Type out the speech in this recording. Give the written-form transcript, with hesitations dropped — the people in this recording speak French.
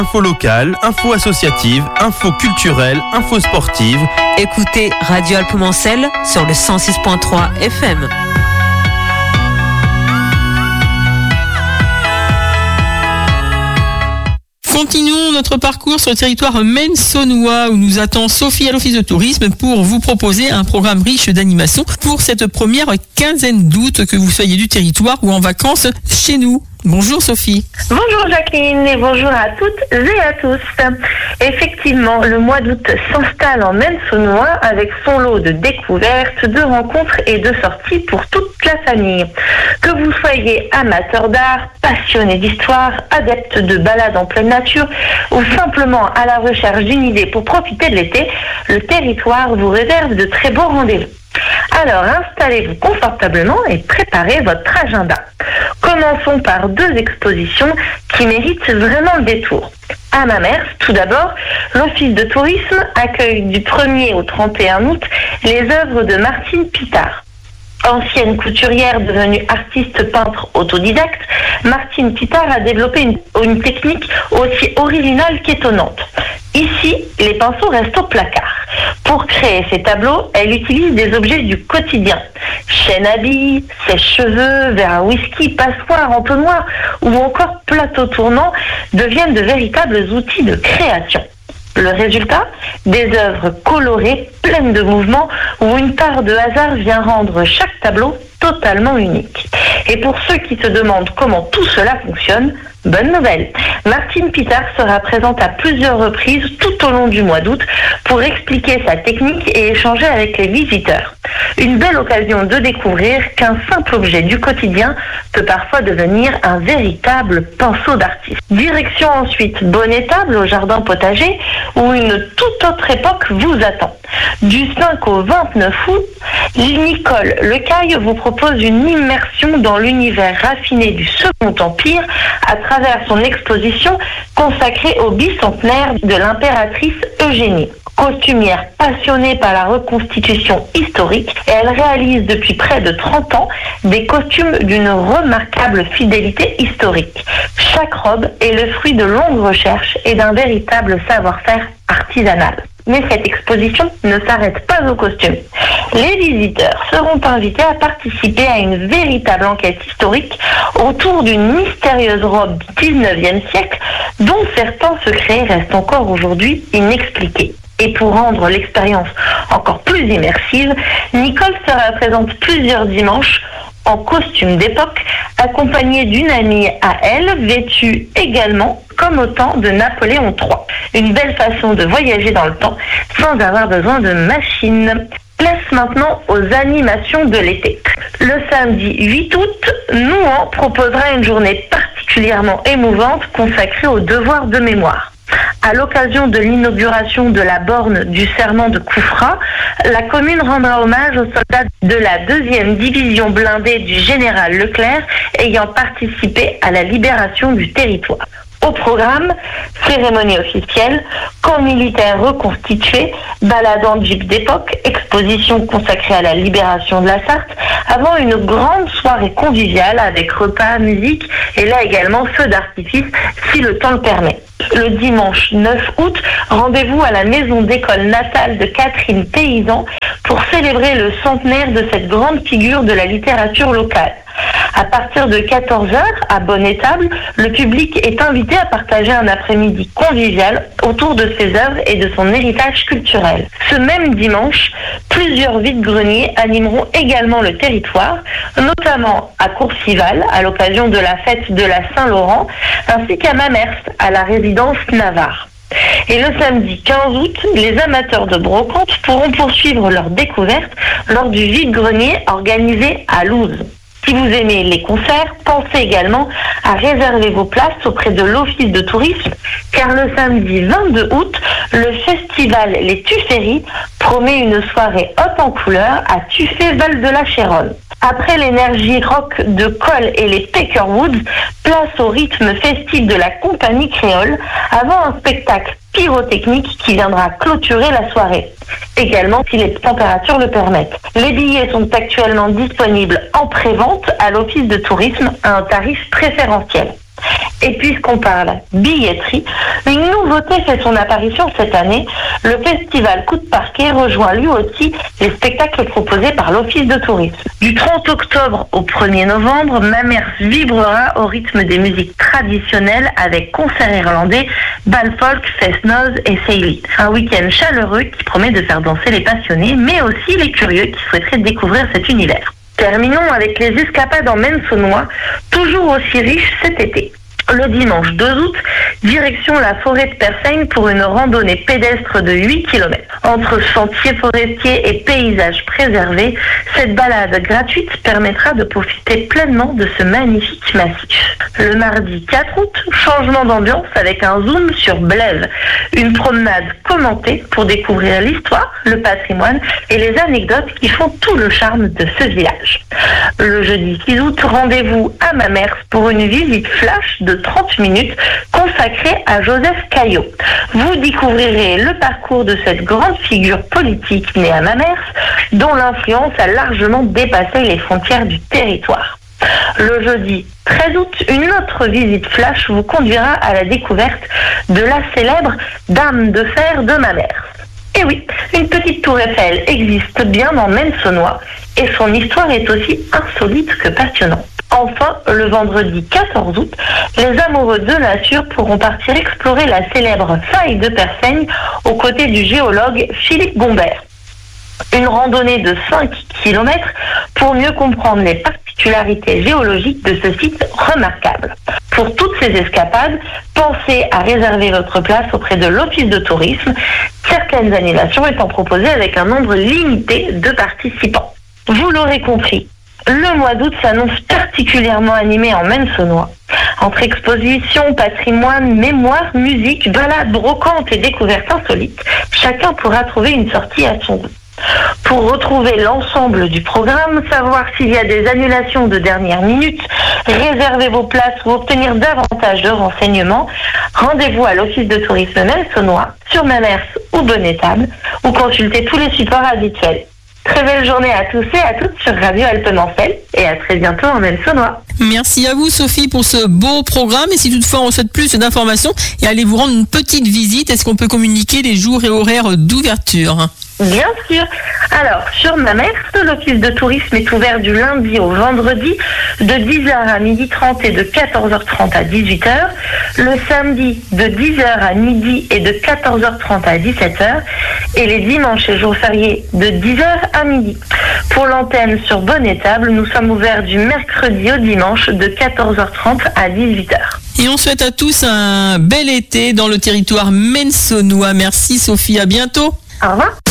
Info locale, info associative, info culturelle, info sportive. Écoutez Radio Alpes-Mancel sur le 106.3 FM. Continuons notre parcours sur le territoire maine-saunois où nous attend Sophie à l'Office de tourisme pour vous proposer un programme riche d'animation pour cette première quinzaine d'août, que vous soyez du territoire ou en vacances chez nous. Bonjour Sophie. Bonjour Jacqueline et bonjour à toutes et à tous. Effectivement, le mois d'août s'installe en Maine-Saunois avec son lot de découvertes, de rencontres et de sorties pour toute la famille. Que vous soyez amateur d'art, passionné d'histoire, adepte de balades en pleine nature ou simplement à la recherche d'une idée pour profiter de l'été, le territoire vous réserve de très beaux rendez-vous. Alors installez-vous confortablement et préparez votre agenda. Commençons par 2 expositions qui méritent vraiment le détour. À Mamers, tout d'abord, l'Office de tourisme accueille du 1er au 31 août les œuvres de Martine Pitard. Ancienne couturière devenue artiste peintre autodidacte, Martine Pitard a développé une technique aussi originale qu'étonnante. Ici, les pinceaux restent au placard. Pour créer ces tableaux, elle utilise des objets du quotidien. Chaîne à billes, sèche-cheveux, verre à whisky, passoire, entonnoir ou encore plateau tournant deviennent de véritables outils de création. Le résultat, des œuvres colorées, pleines de mouvements, où une part de hasard vient rendre chaque tableau totalement unique. Et pour ceux qui se demandent comment tout cela fonctionne, bonne nouvelle, Martine Pitard sera présente à plusieurs reprises tout au long du mois d'août pour expliquer sa technique et échanger avec les visiteurs. Une belle occasion de découvrir qu'un simple objet du quotidien peut parfois devenir un véritable pinceau d'artiste. Direction ensuite Bonne-Étable au jardin potager où une toute autre époque vous attend. Du 5 au 29 août, Nicole Lecaille vous propose une immersion dans l'univers raffiné du Second Empire à travers son exposition consacrée au bicentenaire de l'impératrice Eugénie. Costumière passionnée par la reconstitution historique, elle réalise depuis près de 30 ans des costumes d'une remarquable fidélité historique. Chaque robe est le fruit de longues recherches et d'un véritable savoir-faire artisanal. Mais cette exposition ne s'arrête pas aux costumes. Les visiteurs seront invités à participer à une véritable enquête historique autour d'une mystérieuse robe du 19e siècle dont certains secrets restent encore aujourd'hui inexpliqués. Et pour rendre l'expérience encore plus immersive, Nicole sera présente plusieurs dimanches en costume d'époque, accompagnée d'une amie à elle, vêtue également comme au temps de Napoléon III. Une belle façon de voyager dans le temps sans avoir besoin de machine. Place maintenant aux animations de l'été. Le samedi 8 août, Nouan proposera une journée particulièrement émouvante consacrée au devoir de mémoire. À l'occasion de l'inauguration de la borne du serment de Koufra, la commune rendra hommage aux soldats de la 2e division blindée du général Leclerc ayant participé à la libération du territoire. Au programme, cérémonie officielle, camp militaire reconstitué, balade en jeep d'époque, exposition consacrée à la libération de la Sarthe, avant une grande soirée conviviale avec repas, musique et là également feu d'artifice si le temps le permet. Le dimanche 9 août, rendez-vous à la maison d'école natale de Catherine Paysan pour célébrer le centenaire de cette grande figure de la littérature locale. À partir de 14h, à Bonne-Étable, le public est invité à partager un après-midi convivial autour de ses œuvres et de son héritage culturel. Ce même dimanche, plusieurs vides-greniers animeront également le territoire, notamment à Courcival, à l'occasion de la fête de la Saint-Laurent, ainsi qu'à Mamers, à la résidence Navarre. Et le samedi 15 août, les amateurs de brocante pourront poursuivre leur découverte lors du vide-grenier organisé à Louz. Si vous aimez les concerts, pensez également à réserver vos places auprès de l'Office de tourisme, car le samedi 22 août, le festival Les Tufferies promet une soirée haute en couleurs à Tuffet Val-de-la-Chéronne. Après l'énergie rock de Cole et les Peckerwoods, place au rythme festif de la compagnie créole, avant un spectacle pyrotechnique qui viendra clôturer la soirée. Également si les températures le permettent. Les billets sont actuellement disponibles en pré-vente à l'Office de tourisme à un tarif préférentiel. Et puisqu'on parle billetterie, une nouveauté fait son apparition cette année. Le festival Coup de Parquet rejoint lui aussi les spectacles proposés par l'Office de tourisme. Du 30 octobre au 1er novembre, Mamers vibrera au rythme des musiques traditionnelles avec concerts irlandais, bal folk, fest-noz et Seili. Un week-end chaleureux qui promet de faire danser les passionnés, mais aussi les curieux qui souhaiteraient découvrir cet univers. Terminons avec les escapades en Maine-Saunois, toujours aussi riches cet été. Le dimanche 2 août, direction la forêt de Persaigne pour une randonnée pédestre de 8 km. Entre sentiers forestiers et paysages préservés, cette balade gratuite permettra de profiter pleinement de ce magnifique massif. Le mardi 4 août, changement d'ambiance avec un zoom sur Blève. Une promenade commentée pour découvrir l'histoire, le patrimoine et les anecdotes qui font tout le charme de ce village. Le jeudi 6 août, rendez-vous à Mamers pour une visite flash de 30 minutes consacrée à Joseph Caillot. Vous découvrirez le parcours de cette grande figure politique née à Mamers, dont l'influence a largement dépassé les frontières du territoire. Le jeudi 13 août, une autre visite flash vous conduira à la découverte de la célèbre Dame de fer de Mamers. Et oui, une petite tour Eiffel existe bien en Maine-Saunois et son histoire est aussi insolite que passionnante. Enfin, le vendredi 14 août, les amoureux de nature pourront partir explorer la célèbre faille de Persaigne aux côtés du géologue Philippe Gombert. Une randonnée de 5 km pour mieux comprendre les particularités géologiques de ce site remarquable. Pour toutes ces escapades, pensez à réserver votre place auprès de l'Office de tourisme, certaines annulations étant proposées avec un nombre limité de participants. Vous l'aurez compris, le mois d'août s'annonce particulièrement animé en Maine-Saunois. Entre expositions, patrimoine, mémoire, musique, balades, brocantes et découvertes insolites, chacun pourra trouver une sortie à son goût. Pour retrouver l'ensemble du programme, savoir s'il y a des annulations de dernière minute, réserver vos places ou obtenir davantage de renseignements, rendez-vous à l'Office de tourisme Maine-Saunois, sur Mamers ou Bonnetable, ou consultez tous les supports habituels. Très belle journée à tous et à toutes sur Radio Alpemancel et à très bientôt en Maine-Saunois. Merci à vous Sophie pour ce beau programme et si toutefois on souhaite plus d'informations et allez vous rendre une petite visite, est-ce qu'on peut communiquer les jours et horaires d'ouverture ? Bien sûr. Alors, sur Mamers, l'Office de tourisme est ouvert du lundi au vendredi de 10h à 12h30 et de 14h30 à 18h. Le samedi de 10h à midi et de 14h30 à 17h. Et les dimanches et jours fériés de 10h à midi. Pour l'antenne sur Bonnetable, nous sommes ouverts du mercredi au dimanche de 14h30 à 18h. Et on souhaite à tous un bel été dans le territoire maine-saunois. Merci Sophie, à bientôt. Au revoir.